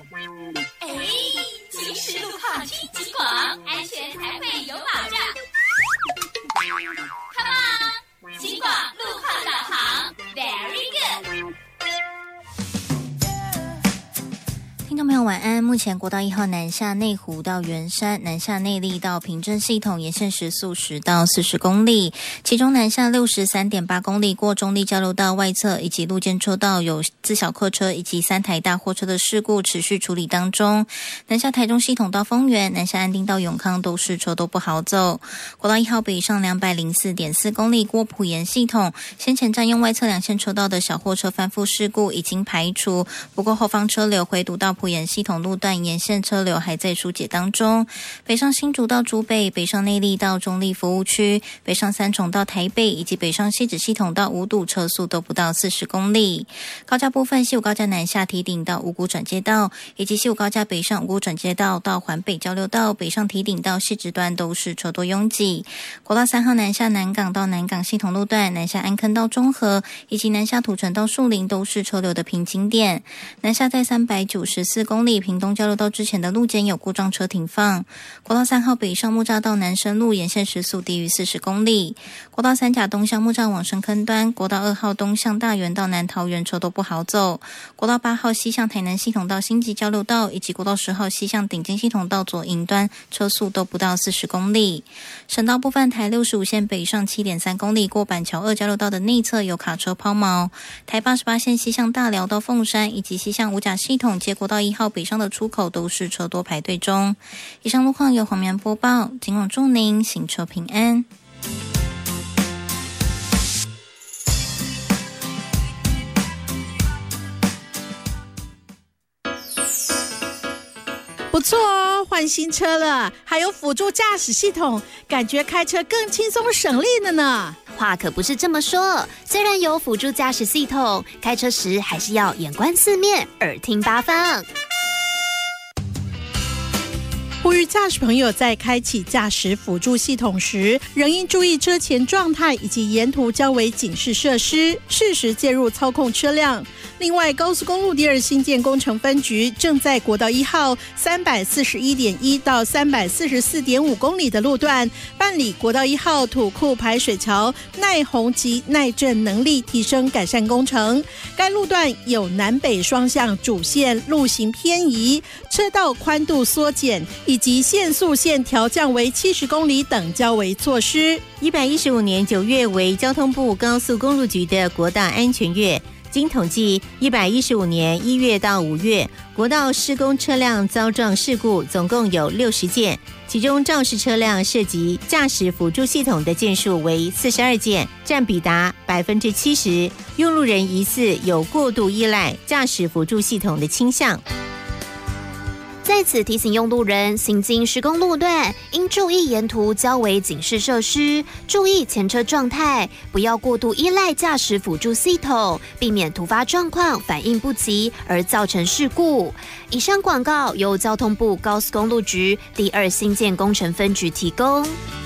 哎，行驶路况听警广，安全才会有保障。Come on， 警广路况导航 ，Very good。 听众朋友晚安，目前国道1号南下内湖到圆山，南下内壢到平镇系统沿线时速10到40公里，其中南下63.8公里过中立交流道外侧以及路肩车道有自小客车以及3台大货车的事故持续处理当中。南下台中系统到丰原，南下安定到永康都是车都不好走。国道1号北上204.4公里过埔盐系统，先前占用外侧2线车道的小货车翻覆事故已经排除，不过后方车流回堵到埔盐系统路段沿线车流还在疏解当中。北上新竹到竹北，北上内壢到中立服务区，北上三重到台北，以及北上汐止系统到五堵车速都不到40公里。高架部分，西武高架南下堤顶到五股转接道，以及西武高架北上五股转接道到环北交流道，北上堤顶到汐止段都是车多拥挤。国道3号南下南港到南港系统路段，南下安坑到中和，以及南下土城到树林都是车流的瓶颈点。南下在394公里屏东交流道之前的路肩有故障车停放。国道3号北上木栅到南深路沿线时速低于40公里。国道3甲东向木栅往深坑端，国道2号东向大园到南桃园车都不好走。国道8号西向台南系统到新集交流道，以及国道10号西向顶尖系统到左营端车速都不到40公里。省道部分，台65线北上 7.3 公里过板桥2交流道的内侧有卡车抛锚。台88线西向大寮到凤山，以及西向五甲系统接国道1号北上的出口都是车多排队中。以上路况由黄棉播报，警广祝您行车平安。 不错哦，换新车了，还有辅助驾驶系统，感觉开车更轻松省力了呢。 话可不是这么说，虽然有辅助驾驶系统，开车时还是要眼观四面，耳听八方。 呼吁驾驶朋友在开启驾驶辅助系统时，仍应注意车前状态以及沿途交维警示设施，适时介入操控车辆。另外，高速公路第2新建工程分局正在国道1号 341.1 到 344.5 公里的路段办理国道1号土库排水桥耐洪及耐震能力提升改善工程。该路段有南北双向主线路型偏移、车道宽度缩减以及限速线调降为70公里等交维措施。 115年9月为交通部高速公路局的国道安全月。经统计，115年1月到5月，国道施工车辆遭撞事故总共有60件，其中肇事车辆涉及驾驶辅助系统的件数为42件，占比达70%，用路人疑似有过度依赖驾驶辅助系统的倾向。 在此提醒用路人，行经施工路段应注意沿途交维警示设施，注意前车状态，不要过度依赖驾驶辅助系统，避免突发状况反应不及而造成事故。以上广告由交通部高速公路局第2新建工程分局提供。